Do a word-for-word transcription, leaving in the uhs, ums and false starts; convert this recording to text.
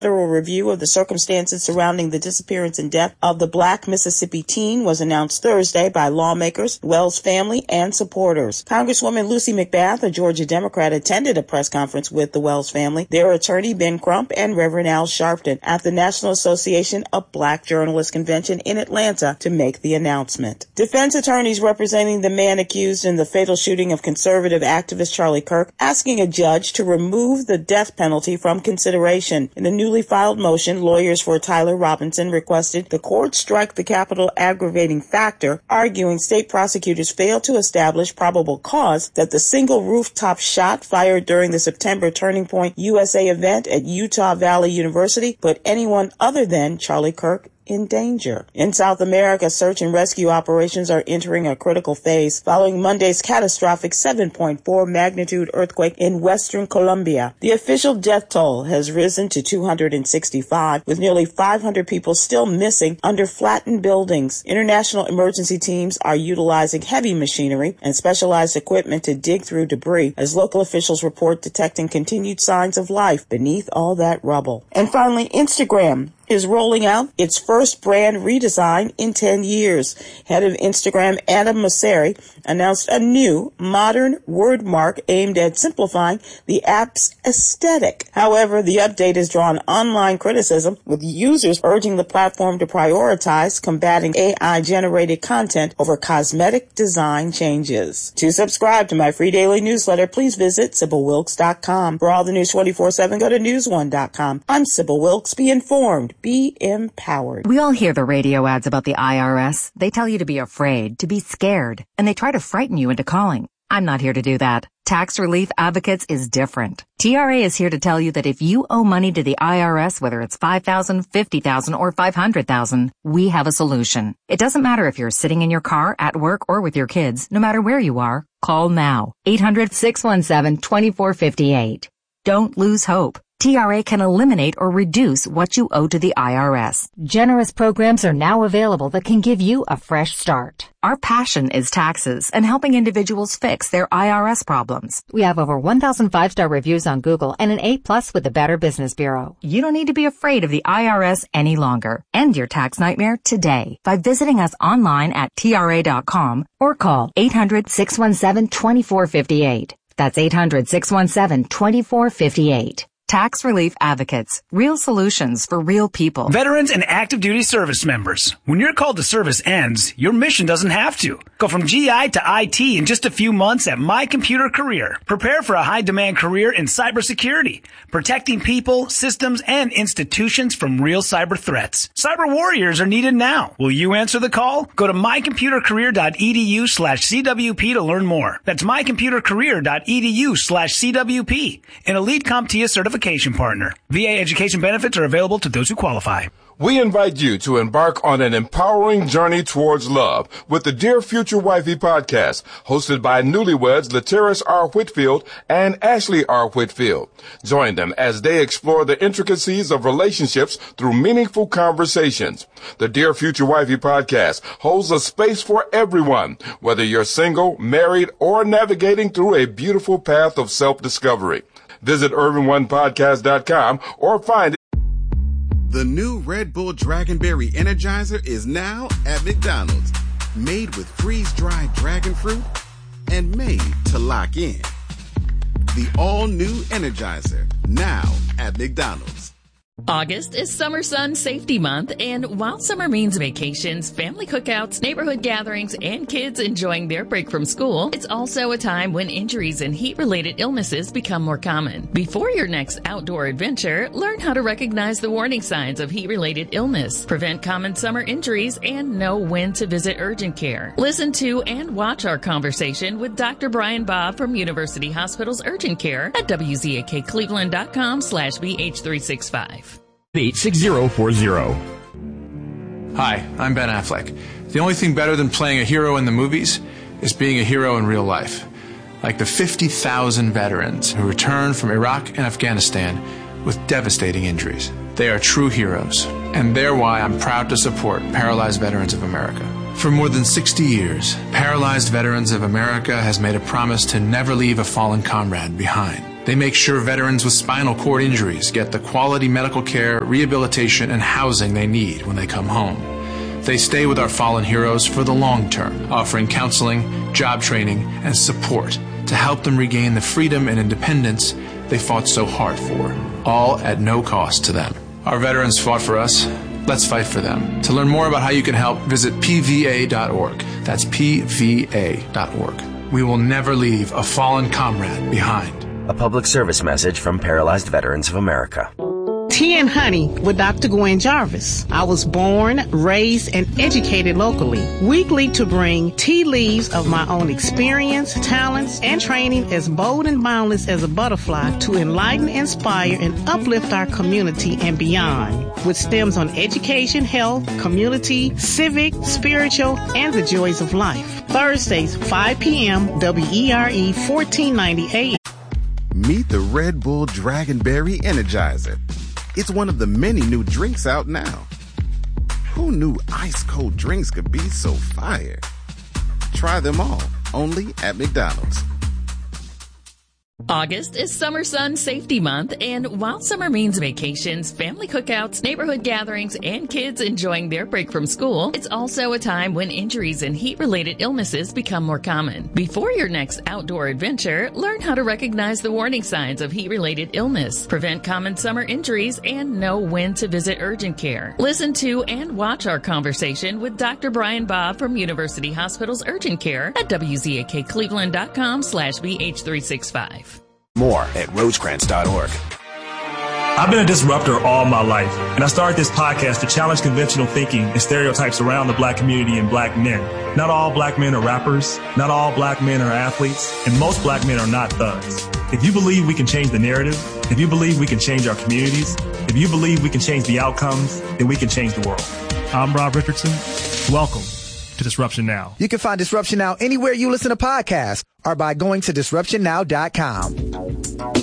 Federal review of the circumstances surrounding the disappearance and death of the Black Mississippi teen was announced Thursday by lawmakers, Wells family, and supporters. Congresswoman Lucy McBath, a Georgia Democrat, attended a press conference with the Wells family, their attorney Ben Crump, and Reverend Al Sharpton at the National Association of Black Journalists Convention in Atlanta to make the announcement. Defense attorneys representing the man accused in the fatal shooting of conservative activist Charlie Kirk asking a judge to remove the death penalty from consideration. In a newly filed motion, lawyers for Tyler Robinson requested the court strike the capital aggravating factor, arguing state prosecutors failed to establish probable cause that the single rooftop shot fired during the September Turning Point U S A event at Utah Valley University put anyone other than Charlie Kirk in danger. In South America, search and rescue operations are entering a critical phase following Monday's catastrophic seven point four magnitude earthquake in western Colombia. The official death toll has risen to two hundred sixty-five, with nearly five hundred people still missing under flattened buildings. International emergency teams are utilizing heavy machinery and specialized equipment to dig through debris, as local officials report detecting continued signs of life beneath all that rubble. And finally, Instagram is rolling out its first brand redesign in ten years. Head of Instagram, Adam Mosseri, announced a new, modern word mark aimed at simplifying the app's aesthetic. However, the update has drawn online criticism, with users urging the platform to prioritize combating A I-generated content over cosmetic design changes. To subscribe to my free daily newsletter, please visit Sybil Wilkes dot com. For all the news twenty-four seven, go to news one dot com. I'm Sybil Wilkes. Be informed. Be empowered. We all hear the radio ads about the I R S. They tell you to be afraid, to be scared, and they try to frighten you into calling. I'm not here to do that. Tax Relief Advocates is different. T R A is here to tell you that if you owe money to the I R S, whether it's five thousand dollars, fifty thousand dollars, or five hundred thousand dollars, we have a solution. It doesn't matter if you're sitting in your car, at work, or with your kids. No matter where you are, call now. eight hundred, six one seven, two four five eight. Don't lose hope. T R A can eliminate or reduce what you owe to the I R S. Generous programs are now available that can give you a fresh start. Our passion is taxes and helping individuals fix their I R S problems. We have over one thousand five-star reviews on Google and an A plus with the Better Business Bureau. You don't need to be afraid of the I R S any longer. End your tax nightmare today by visiting us online at T R A dot com or call eight hundred, six one seven, two four five eight. That's eight hundred, six one seven, two four five eight. Tax Relief Advocates. Real solutions for real people. Veterans and active duty service members. When your call to service ends, your mission doesn't have to. Go from G I to I T in just a few months at My Computer Career. Prepare for a high-demand career in cybersecurity, protecting people, systems, and institutions from real cyber threats. Cyber warriors are needed now. Will you answer the call? Go to mycomputercareer.edu slash CWP to learn more. That's mycomputercareer.edu slash CWP. An Elite CompTIA certification partner. V A education benefits are available to those who qualify. We invite you to embark on an empowering journey towards love with the Dear Future Wifey podcast, hosted by newlyweds Lateris R. Whitfield and Ashley R. Whitfield. Join them as they explore the intricacies of relationships through meaningful conversations. The Dear Future Wifey podcast holds a space for everyone, whether you're single, married, or navigating through a beautiful path of self-discovery. Visit Irvin One Podcast dot com or find The new Red Bull Dragonberry Energizer is now at McDonald's. Made with freeze-dried dragon fruit and made to lock in. The all-new Energizer, now at McDonald's. August is Summer Sun Safety Month, and while summer means vacations, family cookouts, neighborhood gatherings, and kids enjoying their break from school, it's also a time when injuries and heat-related illnesses become more common. Before your next outdoor adventure, learn how to recognize the warning signs of heat-related illness, prevent common summer injuries, and know when to visit urgent care. Listen to and watch our conversation with Doctor Brian Bob from University Hospital's Urgent Care at W Z A K Cleveland dot com slash B H three sixty-five. eight six zero four zero. Hi, I'm Ben Affleck. The only thing better than playing a hero in the movies is being a hero in real life. Like the fifty thousand veterans who returned from Iraq and Afghanistan with devastating injuries. They are true heroes, and they're why I'm proud to support Paralyzed Veterans of America. For more than sixty years, Paralyzed Veterans of America has made a promise to never leave a fallen comrade behind. They make sure veterans with spinal cord injuries get the quality medical care, rehabilitation, and housing they need when they come home. They stay with our fallen heroes for the long term, offering counseling, job training, and support to help them regain the freedom and independence they fought so hard for, all at no cost to them. Our veterans fought for us. Let's fight for them. To learn more about how you can help, visit P V A dot org. That's P V A dot org. We will never leave a fallen comrade behind. A public service message from Paralyzed Veterans of America. Tea and Honey with Doctor Gwen Jarvis. I was born, raised, and educated locally. Weekly to bring tea leaves of my own experience, talents, and training as bold and boundless as a butterfly to enlighten, inspire, and uplift our community and beyond. With stems on education, health, community, civic, spiritual, and the joys of life. Thursdays, five p.m., W E R E fourteen ninety A M. Meet the Red Bull Dragonberry Energizer. It's one of the many new drinks out now. Who knew ice-cold drinks could be so fire? Try them all, only at McDonald's. August is Summer Sun Safety Month, and while summer means vacations, family cookouts, neighborhood gatherings, and kids enjoying their break from school, it's also a time when injuries and heat-related illnesses become more common. Before your next outdoor adventure, learn how to recognize the warning signs of heat-related illness, prevent common summer injuries, and know when to visit urgent care. Listen to and watch our conversation with Doctor Brian Bob from University Hospital's Urgent Care at W Z A K Cleveland dot com slash B H three sixty-five. More at Rosecrans dot org. I've been a disruptor all my life, and I started this podcast to challenge conventional thinking and stereotypes around the black community and black men. Not all black men are rappers, not all black men are athletes, and most black men are not thugs. If you believe we can change the narrative, if you believe we can change our communities, if you believe we can change the outcomes, then we can change the world. I'm Rob Richardson. Welcome to Disruption Now. You can find Disruption Now anywhere you listen to podcasts or by going to disruption now dot com.